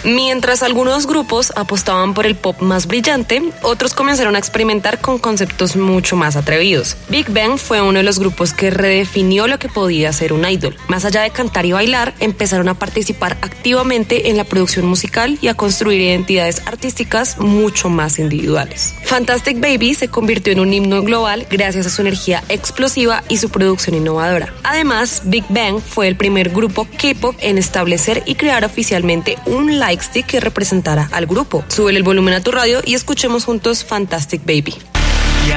Mientras algunos grupos apostaban por el pop más brillante, otros comenzaron a experimentar con conceptos mucho más atrevidos. Big Bang fue uno de los grupos que redefinió lo que podía ser un idol. Más allá de cantar y bailar, empezaron a participar activamente en la producción musical y a construir identidades artísticas mucho más individuales. Fantastic Baby se convirtió en un himno global gracias a su energía explosiva y su producción innovadora. Además, Big Bang fue el primer grupo K-pop en establecer y crear oficialmente un lightstick que representara al grupo. Súbele el volumen a tu radio y escuchemos juntos Fantastic Baby.